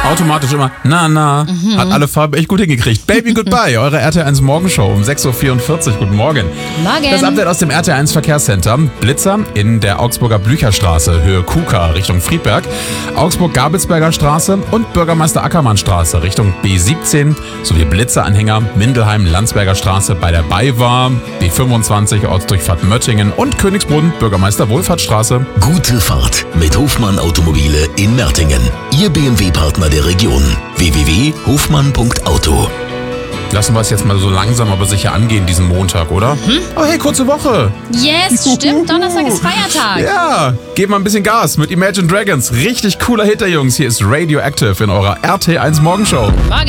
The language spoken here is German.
Automatisch immer, hat alle Farben echt gut hingekriegt. Baby Goodbye, eure RTL1 Morgenshow um 6.44 Uhr. Guten Morgen. Morgen. Das Update aus dem RTL1 Verkehrscenter. Blitzer in der Augsburger Blücherstraße, Höhe Kuka, Richtung Friedberg. Augsburg-Gabelsberger Straße und Bürgermeister Ackermann-Straße, Richtung B17. Sowie Blitzeranhänger Mindelheim-Landsberger Straße bei der BayWa, B25 Ortsdurchfahrt Möttingen und Königsbrunn, Bürgermeister Wohlfahrtsstraße. Gute Fahrt mit Hofmann Automobile in Mertingen. Ihr BMW-Partner der Region. www.hofmann.auto. Lassen wir es jetzt mal so langsam aber sicher angehen diesen Montag, oder? Oh hey, kurze Woche. Yes, stimmt. Donnerstag ist Feiertag. Ja, gebt mal ein bisschen Gas mit Imagine Dragons. Richtig cooler Hit, Jungs. Hier ist Radioactive in eurer RT1 Morgenshow. Morgen.